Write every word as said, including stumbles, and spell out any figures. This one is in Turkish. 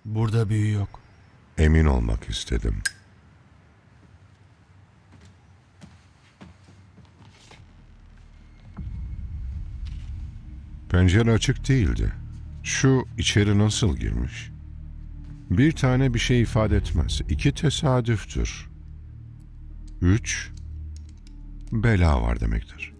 Burada büyü yok. Emin olmak istedim. Pencere açık değildi. Şu içeri nasıl girmiş? Bir tane bir şey ifade etmez. İki tesadüftür. Üç, bela var demektir.